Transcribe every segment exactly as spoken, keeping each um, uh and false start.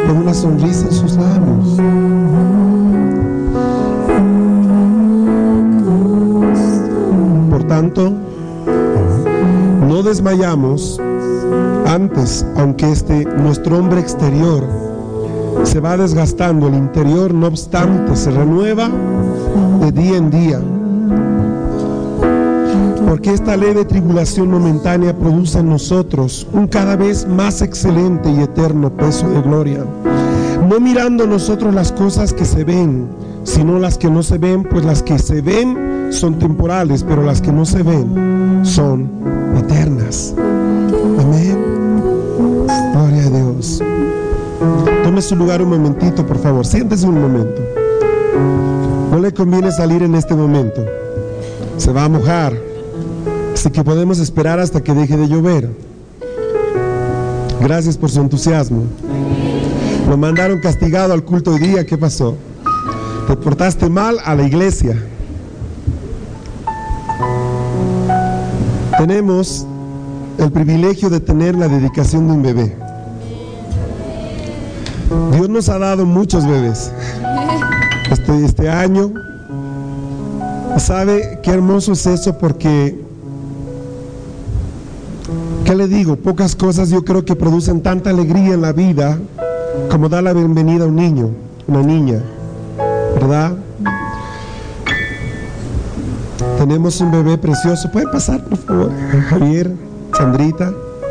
con una sonrisa en sus labios. Por tanto, no desmayamos. Antes, aunque este nuestro hombre exterior se va desgastando, el interior no obstante se renueva de día en día, porque esta leve tribulación momentánea produce en nosotros un cada vez más excelente y eterno peso de gloria, no mirando nosotros las cosas que se ven, sino las que no se ven, pues las que se ven son temporales, pero las que no se ven son eternas. Amén. Gloria a Dios. Tome su lugar un momentito, por favor. Siéntese un momento. No le conviene salir en este momento. Se va a mojar. Así que podemos esperar hasta que deje de llover. Gracias por su entusiasmo. Lo mandaron castigado al culto hoy día. ¿Qué pasó? Te portaste mal a la iglesia. Tenemos el privilegio de tener la dedicación de un bebé. Dios nos ha dado muchos bebés este, este año. ¿Sabe qué hermoso es eso? Porque, ¿qué le digo? Pocas cosas yo creo que producen tanta alegría en la vida como dar la bienvenida a un niño, una niña, ¿verdad? Tenemos un bebé precioso. ¿Pueden pasar, por favor? Javier, Sandrita.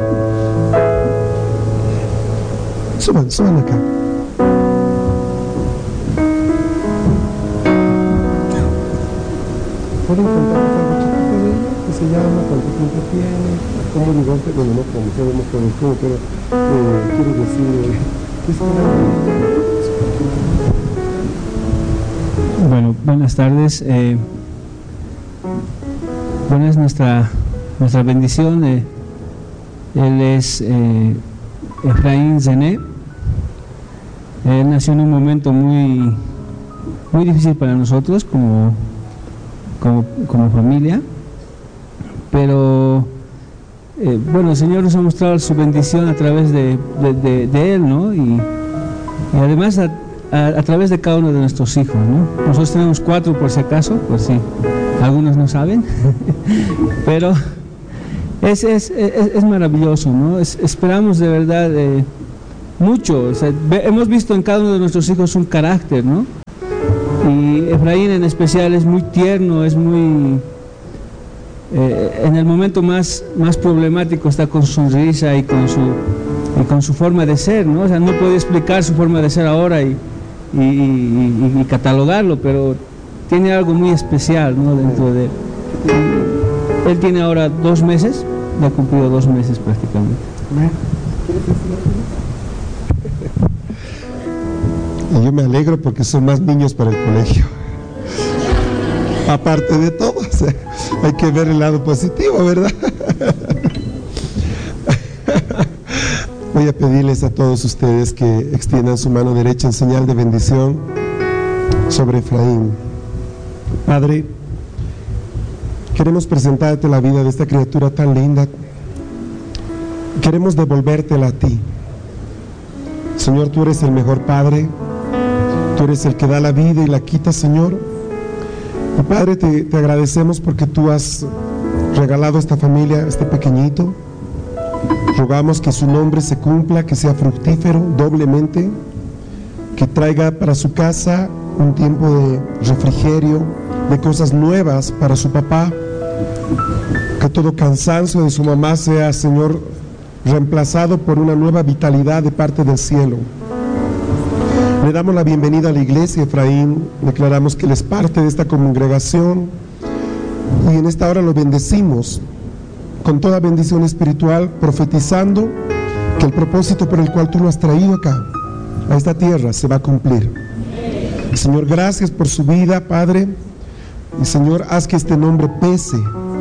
Suban, suban acá. ¿Pueden contarnos algo chiquito de ella? ¿Qué se llama? ¿Cuánto tiempo tiene? ¿Cómo llegó? Bueno, no como sabemos con el cómo, pero eh, quiero decir, ¿qué es? Bueno, buenas tardes. Eh, bueno, es nuestra, nuestra bendición. Eh, él es eh, Efraín Zené. Él nació en un momento muy, muy difícil para nosotros como, como, como familia, pero eh, bueno, el Señor nos ha mostrado su bendición a través de, de, de, de Él, ¿no? Y, y además a, a, a través de cada uno de nuestros hijos, ¿no? Nosotros tenemos cuatro por si acaso, pues sí, algunos no saben, pero es, es, es, es maravilloso, ¿no? Es, esperamos de verdad eh, mucho, o sea, ve, hemos visto en cada uno de nuestros hijos un carácter, ¿no? Y Efraín en especial es muy tierno, es muy... Eh, en el momento más, más problemático está con su sonrisa y con su, y con su forma de ser, ¿no? O sea, no puedo explicar su forma de ser ahora y, y, y, y catalogarlo, pero tiene algo muy especial, ¿no? Dentro de él. Él tiene ahora dos meses, ya ha cumplido dos meses prácticamente. Y yo me alegro porque son más niños para el colegio. Aparte de todo, o sea, hay que ver el lado positivo, ¿verdad? Voy a pedirles a todos ustedes que extiendan su mano derecha en señal de bendición sobre Efraín. Padre, queremos presentarte la vida de esta criatura tan linda. Queremos devolvértela a ti. Señor, tú eres el mejor Padre. Tú eres el que da la vida y la quita, Señor. Y Padre, te, te agradecemos porque tú has regalado a esta familia, a este pequeñito. Rogamos que su nombre se cumpla, que sea fructífero doblemente, que traiga para su casa un tiempo de refrigerio, de cosas nuevas para su papá, que todo cansancio de su mamá sea, Señor, reemplazado por una nueva vitalidad de parte del cielo. Le damos la bienvenida a la iglesia, Efraín. Declaramos que él es parte de esta congregación y en esta hora lo bendecimos con toda bendición espiritual, profetizando que el propósito por el cual tú lo has traído acá, a esta tierra, se va a cumplir. Señor, gracias por su vida, Padre, y Señor, haz que este nombre pese,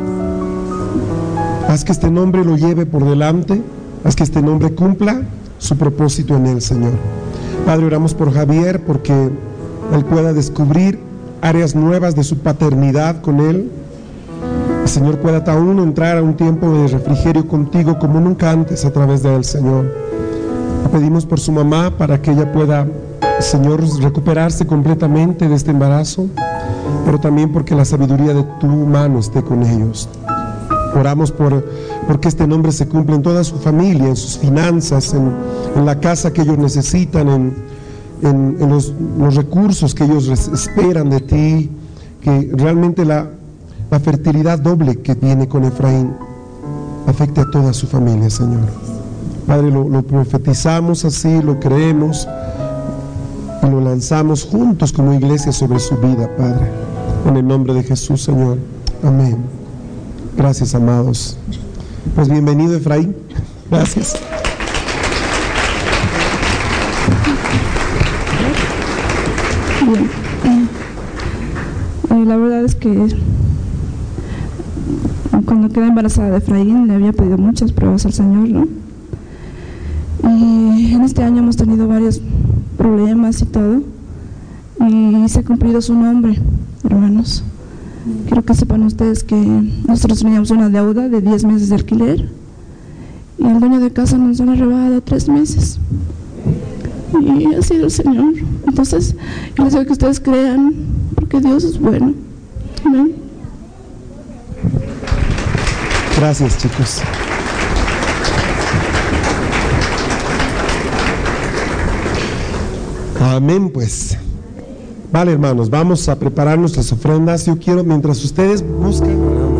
haz que este nombre lo lleve por delante, haz que este nombre cumpla su propósito en él, Señor. Padre, oramos por Javier, porque él pueda descubrir áreas nuevas de su paternidad con él. El Señor pueda aún entrar a un tiempo de refrigerio contigo como nunca antes a través de él, Señor. pedimos por su mamá para que ella pueda, Señor, recuperarse completamente de este embarazo, pero también porque la sabiduría de tu mano esté con ellos. Oramos por porque este nombre se cumpla en toda su familia, en sus finanzas, en, en la casa que ellos necesitan, en, en, en los, los recursos que ellos esperan de ti, que realmente la, la fertilidad doble que viene con Efraín afecte a toda su familia, Señor. Padre, lo, lo profetizamos así, lo creemos y lo lanzamos juntos como iglesia sobre su vida, Padre, en el nombre de Jesús, Señor. Amén. Gracias, amados. Pues bienvenido, Efraín. Gracias. Bien. Eh, la verdad es que cuando quedé embarazada de Efraín le había pedido muchas pruebas al Señor, ¿no? Y en este año hemos tenido varios problemas y todo, y se ha cumplido su nombre, hermanos. Quiero que sepan ustedes que nosotros teníamos una deuda de diez meses de alquiler y el dueño de casa nos ha rebajado tres meses. Y ha sido el Señor. Entonces, yo les digo que ustedes crean, porque Dios es bueno. Amén. Gracias, chicos. Amén, pues. Vale, hermanos, vamos a preparar nuestras ofrendas. Yo quiero, mientras ustedes buscan